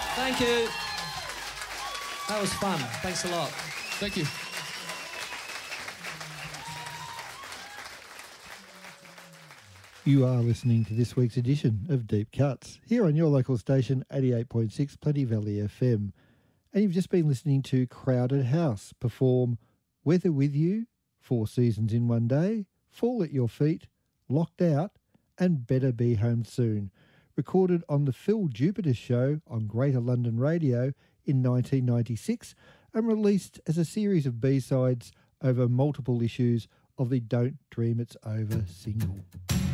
Thank you. That was fun. Thanks a lot. Thank you. You are listening to this week's edition of Deep Cuts here on your local station 88.6 Plenty Valley FM. And you've just been listening to Crowded House perform Weather With You, 4 Seasons in One Day, Fall at Your Feet, Locked Out, and Better Be Home Soon, recorded on the Phil Jupiter Show on Greater London Radio in 1996 and released as a series of B-sides over multiple issues of the Don't Dream It's Over single.